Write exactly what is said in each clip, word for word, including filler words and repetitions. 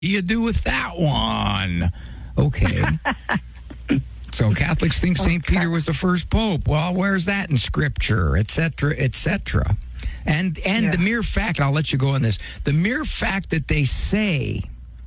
you do with that one? Okay. So Catholics think Saint Okay. Peter was the first pope. Well, where's that in Scripture, et cetera, et cetera? And, and Yeah. the mere fact, I'll let you go on this, the mere fact that they say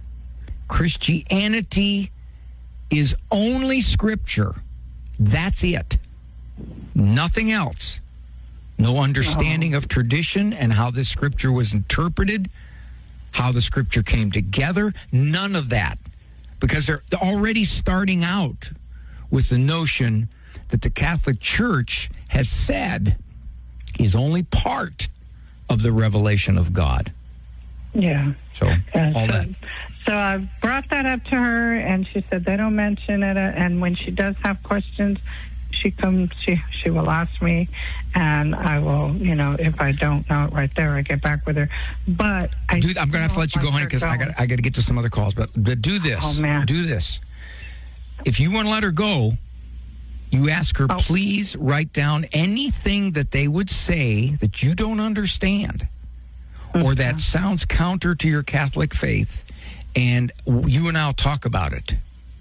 Christianity is only Scripture, that's it. Nothing else. No understanding of tradition and how the Scripture was interpreted, how the Scripture came together, none of that. Because they're already starting out with the notion that the Catholic Church has said is only part of the revelation of God. Yeah. So, Yeah, all so, that. So I brought that up to her, and she said they don't mention it. And when she does have questions, she comes. She she will ask me, and I will. You know, if I don't know it right there, I get back with her. But I Dude, I'm going to have to let you go, honey, because I got I got to get to some other calls. But, but do this. Oh, man. Do this. If you want to let her go, you ask her, Oh. please write down anything that they would say that you don't understand or that sounds counter to your Catholic faith, and you and I'll talk about it.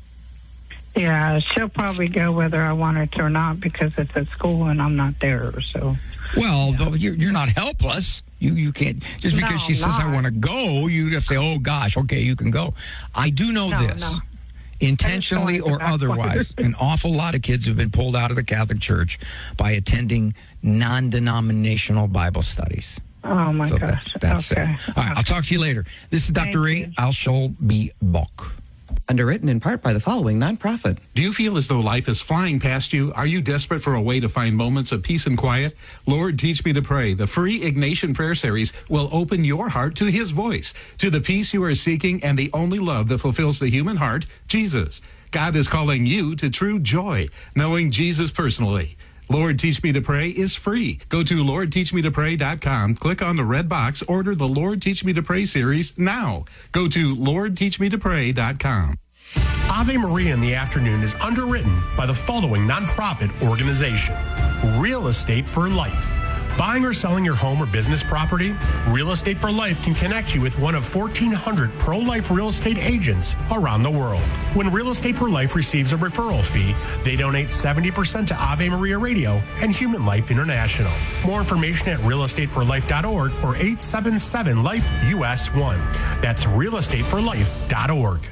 Yeah, she'll probably go whether I want her to or not because it's at school and I'm not there. So, Well, though you're, you're not helpless. You you can't just because No, she says I not. want to go. You have to say, oh gosh, okay, you can go. I do know No, this, no. intentionally I just don't or want to go otherwise. backward. An awful lot of kids have been pulled out of the Catholic Church by attending non-denominational Bible studies. oh my So gosh. that, that's okay. it. All right, I'll talk to you later. This is Doctor Thank Ray you. Alsholby-Bock. Underwritten in part by the following nonprofit. Do you feel as though life is flying past you? Are you desperate for a way to find moments of peace and quiet? Lord, Teach Me to Pray, the free Ignatian prayer series, will open your heart to His voice, to the peace you are seeking and the only love that fulfills the human heart, Jesus. God is calling you to true joy, knowing Jesus personally. Lord, Teach Me to Pray is free. Go to lord teach me to pray dot com, click on the red box, order the Lord Teach Me to Pray series now. Go to lord teach me to pray dot com. Ave Maria in the Afternoon is underwritten by the following nonprofit organization: Real Estate for Life. Buying or selling your home or business property? Real Estate for Life can connect you with one of fourteen hundred pro-life real estate agents around the world. When Real Estate for Life receives a referral fee, they donate seventy percent to Ave Maria Radio and Human Life International. More information at real estate for life dot org or eight seven seven life U S one. That's real estate for life dot org.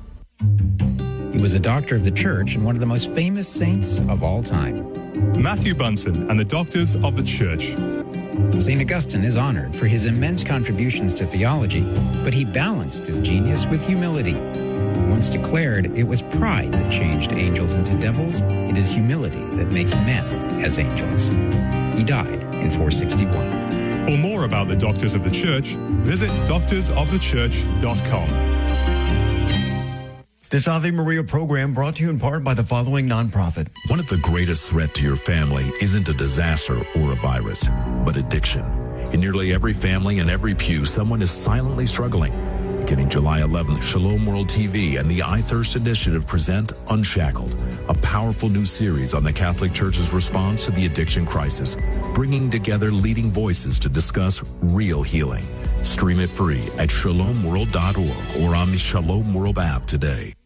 He was a doctor of the church and one of the most famous saints of all time. Matthew Bunson and the Doctors of the Church. Saint Augustine is honored for his immense contributions to theology, but he balanced his genius with humility. He once declared it was pride that changed angels into devils. It is humility that makes men as angels. He died in four sixty-one. For more about the Doctors of the Church, visit doctors of the church dot com. This Ave Maria program brought to you in part by the following nonprofit. One of the greatest threats to your family isn't a disaster or a virus, but addiction. In nearly every family and every pew, someone is silently struggling. Beginning July eleventh, Shalom World T V and the I Thirst Initiative present Unshackled, a powerful new series on the Catholic Church's response to the addiction crisis, bringing together leading voices to discuss real healing. Stream it free at shalom world dot org or on the Shalom World app today.